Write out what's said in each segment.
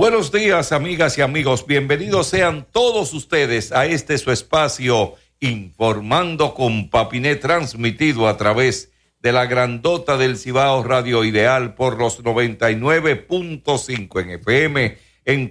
Buenos días, amigas y amigos. Bienvenidos sean todos ustedes a su espacio Informando con Papiné, transmitido a través de la grandota del Cibao Radio Ideal por los 99.5 en FM, en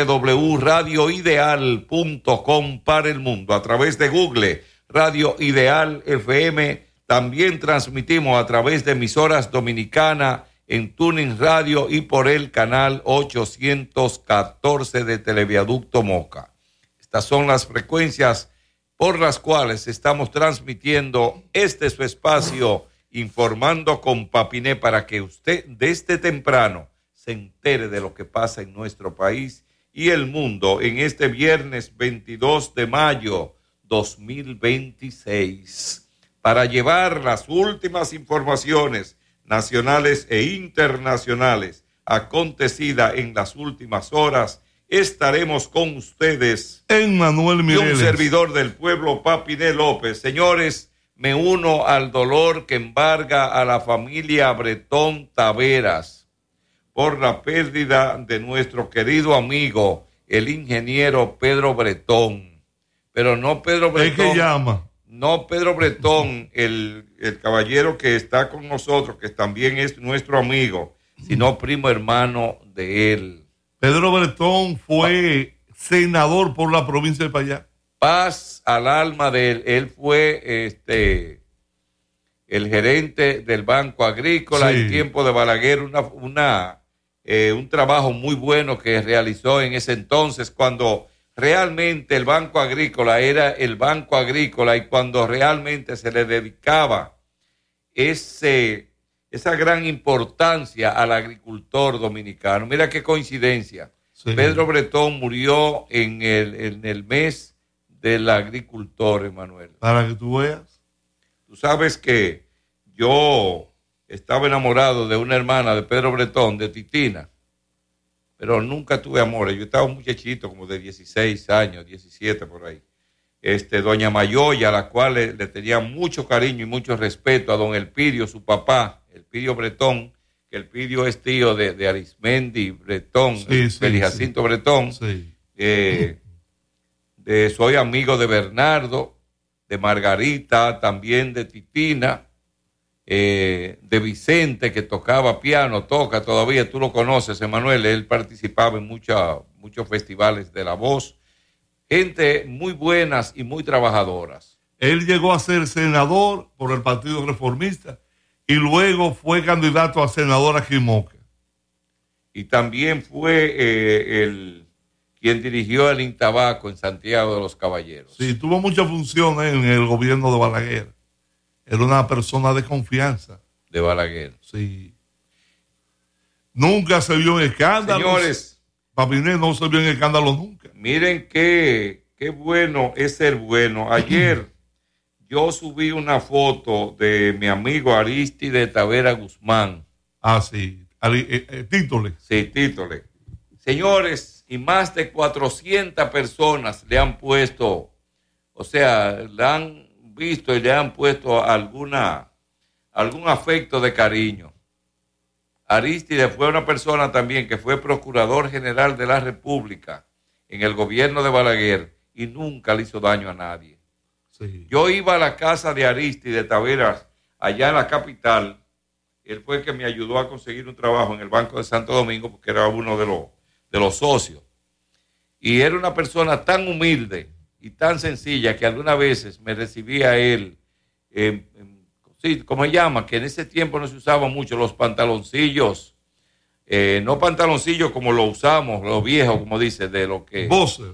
www.radioideal.com para el mundo, a través de Google, Radio Ideal FM. También transmitimos a través de emisoras dominicanas en Tuning Radio y por el canal 814 de Televiaducto Moca. Estas son las frecuencias por las cuales estamos transmitiendo su espacio Informando con Papiné, para que usted desde temprano se entere de lo que pasa en nuestro país y el mundo en este viernes 22 de mayo 2026. Para llevar las últimas informaciones nacionales e internacionales acontecidas en las últimas horas, estaremos con ustedes Emmanuel Mireles, un servidor del pueblo, Papiné López. Señores, me uno al dolor que embarga a la familia Bretón Taveras por la pérdida de nuestro querido amigo, el ingeniero Pedro Bretón. Pero no Pedro Bretón. ¿Es que llama? No Pedro Bretón, el caballero que está con nosotros, que también es nuestro amigo, sino primo hermano de él. Pedro Bretón fue senador por la provincia de Payá. Paz al alma de él. Él fue el gerente del Banco Agrícola en tiempo de Balaguer, un trabajo muy bueno que realizó en ese entonces, cuando realmente el Banco Agrícola era el Banco Agrícola y cuando realmente se le dedicaba esa gran importancia al agricultor dominicano. Mira qué coincidencia. Sí. Pedro Bretón murió en el mes del agricultor, Emanuel. Para que tú veas. Tú sabes que yo estaba enamorado de una hermana de Pedro Bretón, de Titina, pero nunca tuve amores. Yo estaba un muchachito como de 16 años, 17 por ahí. Doña Mayoya, a la cual le tenía mucho cariño y mucho respeto, a don Elpidio, su papá, Elpidio Bretón, que Elpidio es tío de Arismendi Bretón, Jacinto Bretón. Sí. Soy amigo de Bernardo, de Margarita, también de Titina, de Vicente, que tocaba piano, toca todavía, tú lo conoces, Emanuel. Él participaba en muchos festivales de la voz. Gente muy buenas y muy trabajadoras. Él llegó a ser senador por el Partido Reformista y luego fue candidato a senador aquí en Moca. Y también fue quien dirigió el Intabaco en Santiago de los Caballeros. Sí, tuvo muchas funciones en el gobierno de Balaguer. Era una persona de confianza. De Balaguer. Sí. Nunca se vio en escándalos. Señores, Papiné no se vio en escándalo nunca. Miren qué bueno es ser bueno. Ayer yo subí una foto de mi amigo Aristide Tavera Guzmán. Ah, sí. Títole. Sí, Títole. Señores, y más de 400 personas le han puesto, o sea, le han visto y le han puesto algún afecto de cariño. Aristide fue una persona también que fue procurador general de la República en el gobierno de Balaguer y nunca le hizo daño a nadie. Sí. Yo iba a la casa de Aristide Taveras allá en la capital. Él fue el que me ayudó a conseguir un trabajo en el Banco de Santo Domingo porque era uno de los socios. Y era una persona tan humilde y tan sencilla que algunas veces me recibía él, ¿cómo se llama? Que en ese tiempo no se usaban mucho los pantaloncillos, no pantaloncillos como lo usamos, los viejos, como dice, de lo que... Boxer.